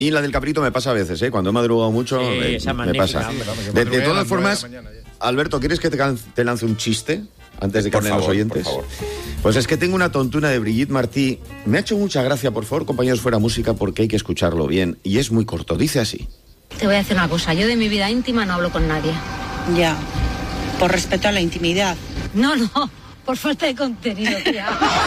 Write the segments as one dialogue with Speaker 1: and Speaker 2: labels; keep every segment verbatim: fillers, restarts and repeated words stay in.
Speaker 1: Y la del caprito me pasa a veces, ¿eh? Cuando he madrugado mucho,
Speaker 2: Sí,
Speaker 1: eh,
Speaker 2: esa
Speaker 1: me
Speaker 2: magnífica,
Speaker 1: pasa.
Speaker 2: hombre, hombre,
Speaker 1: De, de todas formas, Alberto, ¿quieres que te, can- te lance un chiste antes de que
Speaker 3: Por
Speaker 1: hablen los
Speaker 3: favor,
Speaker 1: oyentes?
Speaker 3: por favor.
Speaker 1: Pues es que tengo una tontuna de Brigitte Martí. Me ha hecho mucha gracia, por favor, compañeros, fuera música, porque hay que escucharlo bien. Y es muy corto, dice así.
Speaker 4: Te voy a decir una cosa, yo de mi vida íntima no hablo con nadie.
Speaker 5: Ya, por respeto a la intimidad.
Speaker 4: No, no, por falta de contenido, tía.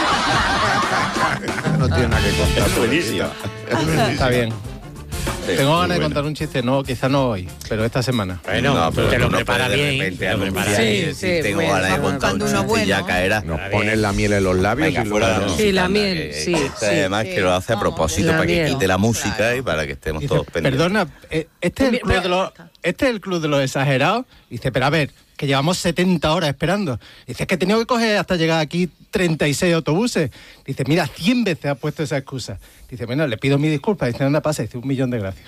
Speaker 6: No tiene nada que contar.
Speaker 1: Es buenísimo.
Speaker 7: Está bien.
Speaker 3: Sí,
Speaker 7: Tengo
Speaker 3: muy
Speaker 7: ganas de
Speaker 3: bueno.
Speaker 7: contar un chiste, no, quizá no hoy, pero esta semana.
Speaker 2: Bueno,
Speaker 3: No, pero
Speaker 2: te lo
Speaker 3: tú no
Speaker 2: prepara
Speaker 3: puedes de
Speaker 2: bien.
Speaker 3: repente
Speaker 2: te lo
Speaker 3: anunciar
Speaker 2: prepara
Speaker 3: y
Speaker 2: bien.
Speaker 3: decir,
Speaker 8: sí,
Speaker 3: tengo
Speaker 8: bueno,
Speaker 3: ganas de
Speaker 8: vamos
Speaker 3: contar un
Speaker 5: buscando uno
Speaker 3: chiste y ya
Speaker 5: bueno.
Speaker 3: caerá.
Speaker 6: Nos ponen la miel en los labios
Speaker 3: Venga,
Speaker 6: y
Speaker 3: fuera
Speaker 6: luego...
Speaker 3: la
Speaker 6: no.
Speaker 3: música,
Speaker 8: Sí, la
Speaker 3: anda,
Speaker 8: miel,
Speaker 3: que-
Speaker 8: sí,
Speaker 3: que
Speaker 8: sí,
Speaker 3: además
Speaker 5: sí.
Speaker 3: que lo hace a propósito,
Speaker 8: La
Speaker 3: para que
Speaker 8: miel.
Speaker 3: quite la música
Speaker 5: Claro.
Speaker 3: y para que estemos
Speaker 7: Dice,
Speaker 3: todos pendientes.
Speaker 7: perdona, eh, este es, el club de los, este es el club de los exagerados. Dice, pero a ver, que llevamos setenta horas esperando. Dice, es que he tenido que coger hasta llegar aquí treinta y seis autobuses. Dice, mira, cien veces ha puesto esa excusa. Dice, bueno, le pido mi disculpa. Dice, ¿dónde pasa? Dice, un millón de gracias.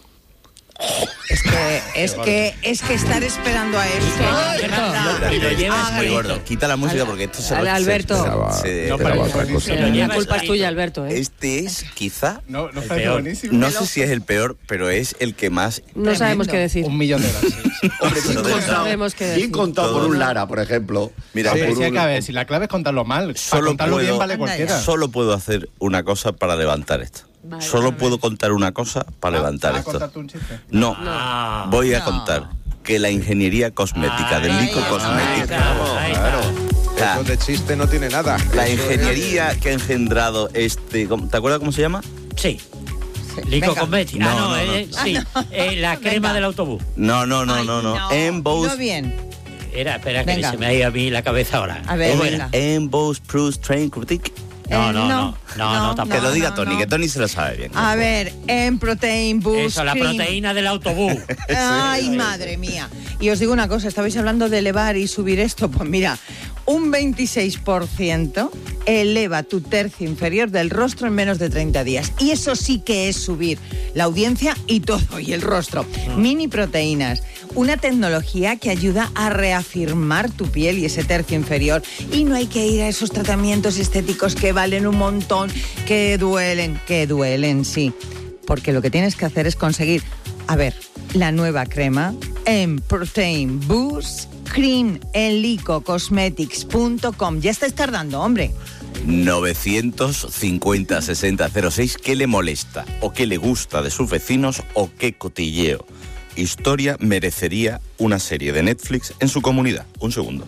Speaker 5: Es que, es que, es que estar esperando a esto. de verdad.
Speaker 2: Y lo llevas
Speaker 5: Hágale.
Speaker 3: Muy gordo. Quita la música porque esto se
Speaker 8: Ale,
Speaker 3: va
Speaker 8: Alberto.
Speaker 3: se- se-
Speaker 7: No,
Speaker 3: se-
Speaker 7: pero
Speaker 6: Era
Speaker 7: es
Speaker 6: otra cosa.
Speaker 7: buenísimo.
Speaker 2: Lo
Speaker 8: La
Speaker 2: llevas
Speaker 8: culpa es
Speaker 2: escrito.
Speaker 8: tuya, Alberto, ¿eh?
Speaker 3: Este es quizá,
Speaker 7: No, no
Speaker 2: El
Speaker 7: parece
Speaker 2: peor.
Speaker 7: buenísimo.
Speaker 3: no sé si es el peor, pero es el que más...
Speaker 8: No sabemos qué decir.
Speaker 7: Un millón de gracias.
Speaker 1: Hombre, bien
Speaker 3: No
Speaker 1: contado,
Speaker 8: sabemos qué
Speaker 1: bien
Speaker 8: decir.
Speaker 1: contado por un Lara, por ejemplo.
Speaker 3: Mira,
Speaker 1: Ah,
Speaker 7: Sí,
Speaker 1: por
Speaker 7: sí,
Speaker 1: un-
Speaker 7: hay que ver, si la clave es contarlo mal. Para
Speaker 3: Solo
Speaker 7: contarlo bien
Speaker 3: puedo-
Speaker 7: vale
Speaker 5: Anda
Speaker 7: cualquiera.
Speaker 5: ya.
Speaker 3: Solo puedo hacer una cosa para levantar esto.
Speaker 8: Vale,
Speaker 3: Solo
Speaker 8: a ver.
Speaker 3: puedo contar una cosa para levantar
Speaker 7: ¿Vas a
Speaker 3: esto.
Speaker 7: contarte un chiste?
Speaker 3: No,
Speaker 2: Ah.
Speaker 3: voy a
Speaker 5: No.
Speaker 3: contar que la ingeniería cosmética del
Speaker 2: Ahí
Speaker 3: Lico
Speaker 2: está,
Speaker 3: Cosmética,
Speaker 2: ahí está, ahí está.
Speaker 6: Claro.
Speaker 3: O sea,
Speaker 6: Eso de chiste no tiene nada.
Speaker 3: la
Speaker 6: Eso es-
Speaker 3: ingeniería que ha engendrado este, ¿cómo- ¿te acuerdas cómo se llama?
Speaker 2: Sí. Lico
Speaker 5: Venga.
Speaker 2: con Betty. Ah,
Speaker 3: No,
Speaker 2: no,
Speaker 3: no, no.
Speaker 2: eh, sí. Eh, la crema
Speaker 5: Venga.
Speaker 2: del autobús.
Speaker 3: No, no, no,
Speaker 5: Ay,
Speaker 3: no, no. Emboss,
Speaker 5: dilo bien.
Speaker 2: Era, espera, que
Speaker 5: Venga.
Speaker 2: se me ha ido a mí la cabeza ahora.
Speaker 5: A ver,
Speaker 2: ¿Cómo
Speaker 5: venga.
Speaker 2: era?
Speaker 3: Emboss Proof Train Critique.
Speaker 2: No,
Speaker 5: Eh,
Speaker 2: no, no, no, no,
Speaker 5: no,
Speaker 2: tampoco.
Speaker 3: Que lo diga
Speaker 5: no,
Speaker 3: Tony,
Speaker 5: no.
Speaker 3: que Tony se lo sabe bien.
Speaker 5: A ver, en Protein Boost
Speaker 2: Eso, la
Speaker 5: Cream.
Speaker 2: proteína del autobús.
Speaker 5: Ay, madre mía. Y os digo una cosa, estabais hablando de elevar y subir esto, pues mira, un veintiséis por ciento eleva tu tercio inferior del rostro en menos de treinta días. Y eso sí que es subir la audiencia y todo, y el rostro. Mini proteínas, una tecnología que ayuda a reafirmar tu piel y ese tercio inferior. Y no hay que ir a esos tratamientos estéticos que valen un montón, que duelen, que duelen, sí. Porque lo que tienes que hacer es conseguir, a ver, la nueva crema en Protein Boost Cream en lico cosmetics punto com. Ya estáis tardando, hombre.
Speaker 3: novecientos cincuenta sesenta cero seis. ¿Qué le molesta? ¿O qué le gusta de sus vecinos? ¿O qué cotilleo? Historia merecería una serie de Netflix en su comunidad. Un segundo.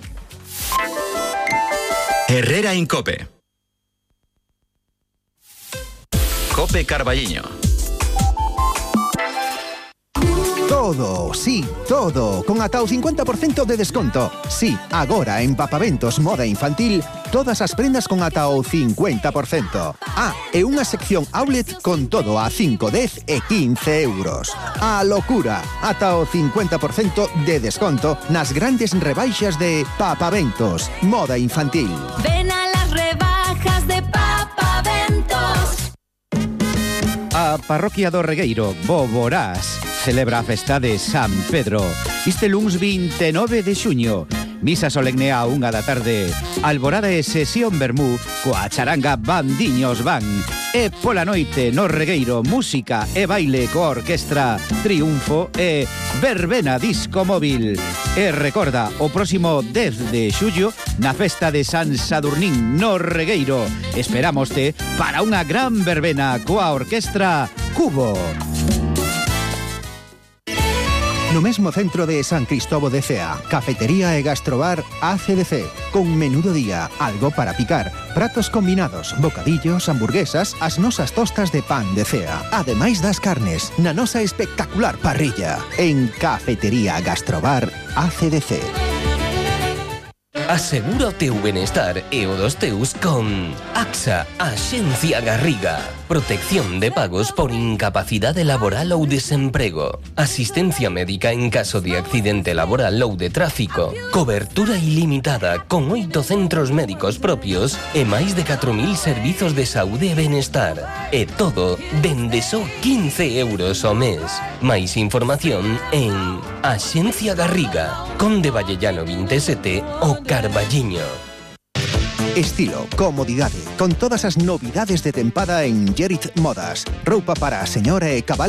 Speaker 9: Herrera en Cope. Cope Carballiño.
Speaker 10: Todo, sí, todo, con ata o cincuenta por cento de desconto. Sí, agora en Papaventos Moda Infantil, todas as prendas con ata o cincuenta por cento. Ah, e unha sección outlet con todo a cinco, dez e quince euros. A locura, ata o cincuenta por cento de desconto nas grandes rebaixas de Papaventos Moda Infantil.
Speaker 4: Ven a las rebajas de Papaventos.
Speaker 11: A Parroquia do Regueiro, Boborás, celebra a festa de San Pedro. Este luns vinte e nove de xuño, misa solemne a unha da tarde, alborada e sesión vermú coa charanga Bandiños Van. E pola noite no Regueiro, música e baile coa orquestra Triunfo e verbena disco móvil. E recorda, o próximo dez de xullo, na festa de San Sadurnín no Regueiro, esperámoste para unha gran verbena coa orquestra Cubo.
Speaker 10: No mesmo centro de San Cristóbal de Cea, cafetería e gastrobar A C D C, con menú do día, algo para picar, pratos combinados, bocadillos, hamburguesas, as nosas tostas de pan de Cea, ademais das carnes, na nosa espectacular parrilla, en Cafetería Gastrobar A C D C.
Speaker 12: Asegura o teu benestar e o dos teus con AXA, Axencia Garriga. Protección de pagos por incapacidade laboral ou desemprego. Asistencia médica en caso de accidente laboral ou de tráfico. Cobertura ilimitada con oito centros médicos propios e máis de catro mil servizos de saúde e benestar. E todo dende só quince euros ao mes. Máis información en Axencia Garriga, Conde Vallellano veintisiete o Carballiño.
Speaker 10: Estilo, comodidade, con todas as novidades de tempada en Gerit Modas. Roupa para a señora e cabal